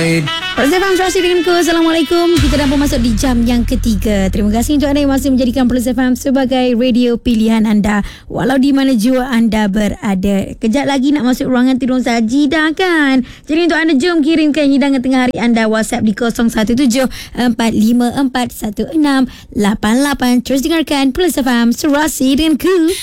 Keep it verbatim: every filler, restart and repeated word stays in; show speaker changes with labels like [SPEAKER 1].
[SPEAKER 1] Right.
[SPEAKER 2] Proses F M Serasi dengan ku. Assalamualaikum. Kita dah pun masuk di jam yang ketiga. Terima kasih untuk anda yang masih menjadikan Proses F M sebagai radio pilihan anda, walau di mana jua anda berada. Kejap lagi nak masuk ruangan tidur sajidah kan. Jadi untuk anda, jom kirimkan hidangan tengah hari anda. WhatsApp di kosong satu tujuh empat lima empat satu enam lapan lapan. Terus dengarkan Proses F M Serasi dengan ku.